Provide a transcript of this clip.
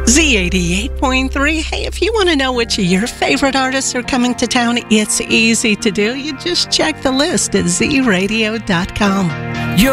Z88.3. Hey, if you want to know which of your favorite artists are coming to town, it's easy to do. You just check the list at zradio.com.